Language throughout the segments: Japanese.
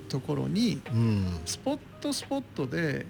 ところにうん、 スポットで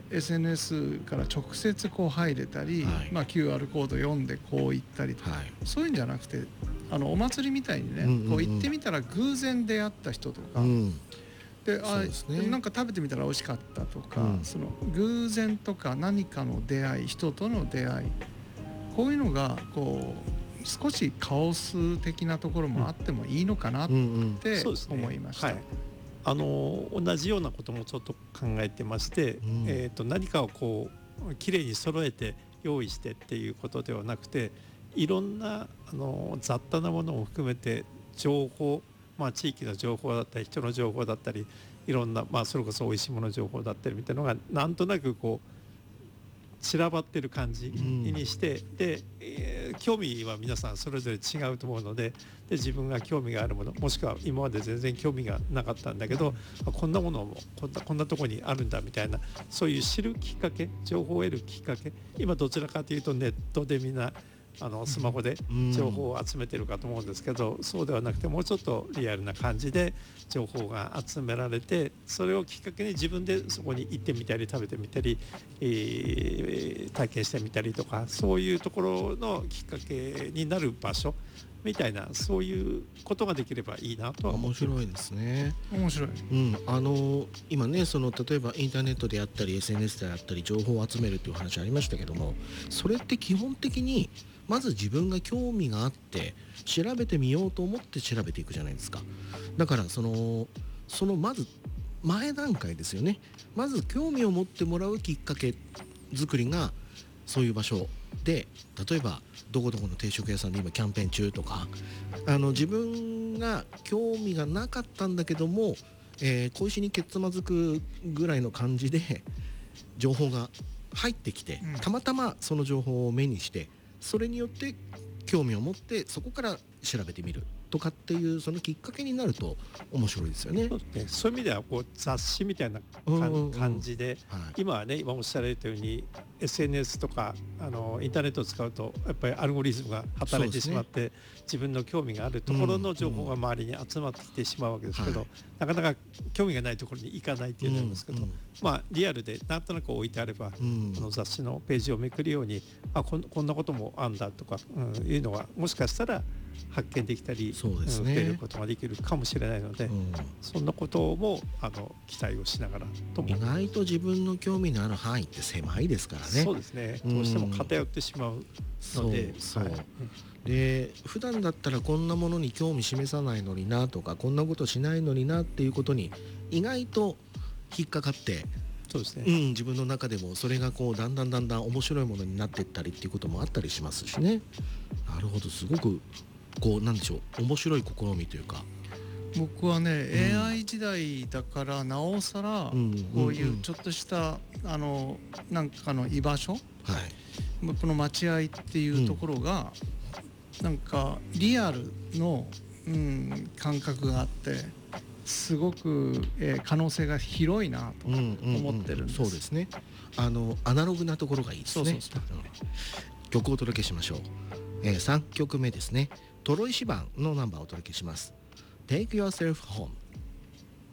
SNS から直接こう入れたり、 はい、 QR コード読んでこう行ったりとか、 はい、 そういうんじゃなくてお祭りみたいにね、こう行ってみたら偶然出会った人とか、でそうですね、 なんか食べてみたら美味しかったとか、その偶然とか何かの出会い、人との出会い、こういうのがこう少しカオス的なところもあってもいいのかなって思いました。 同じようなこともちょっと考えてまして、何かをこうきれいに揃えて用意してっていうことではなくて、いろんな雑多なものを含めて情報、地域の情報だったり人の情報だったり、いろんな、それこそ美味しいもの情報だったりみたいなのがなんとなくこう散らばってる感じにして、で、興味は皆さんそれぞれ違うと思うので、自分が興味があるもの、もしくは今まで全然興味がなかったんだけど、こんなものもこんなとこにあるんだみたいな、そういう知るきっかけ、情報を得るきっかけ、今どちらかというとネットでみんなスマホで情報を集めてるかと思うんですけど、そうではなくてもうちょっとリアルな感じで情報が集められて、それをきっかけに自分でそこに行ってみたり食べてみたり、体験してみたりとか、そういうところのきっかけになる場所みたいな、そういうことができればいいなとは思っています。 面白いですね。 面白い、 今ね、例えばインターネットであったり SNS であったり情報を集めるという話ありましたけども、それって基本的にまず自分が興味があって調べてみようと思って調べていくじゃないですか。だからそのまず前段階ですよね。まず興味を持ってもらうきっかけ作りがそういう場所で、例えばどこどこの定食屋さんで今キャンペーン中とか、自分が興味がなかったんだけども、小石にけつまずくぐらいの感じで情報が入ってきて、たまたまその情報を目にして、それによって興味を持ってそこから調べてみるとかっていう、そのきっかけになると面白いですよね。 そういう意味ではこう雑誌みたいな感じで、今はね、今おっしゃられたように SNS とかインターネットを使うとやっぱりアルゴリズムが働いてしまって、自分の興味があるところの情報が周りに集まってきてしまうわけですけど、なかなか興味がないところに行かないっていうのなんですけど、リアルでなんとなく置いてあれば、雑誌のページをめくるように、こんなこともあんだとか、いうのがもしかしたら発見できたり、 そうですね、 受けることができるかもしれないので、そんなことも期待をしながらと思意外と自分の興味のある範囲って狭いですからね。 そうですね、どうしても偏ってしまうので、 で普段だったらこんなものに興味示さないのになとか、こんなことしないのになっていうことに意外と引っかかって、 そうですね、 自分の中でもそれがこうだんだん面白いものになっていったりっていうこともあったりしますしね。なるほど、すごくこうなんでしょう、面白い試みというか。 僕はね、AI 時代だからなおさらこういうちょっとしたなんかの居場所、この待合っていうところが、なんかリアルの、感覚があって、すごく、可能性が広いなと思ってるんです。 そうですね、アナログなところがいいですね。曲をお届けしましょう。3曲目ですね、トロイシバンのナンバーをお届けします。 Take Yourself Home。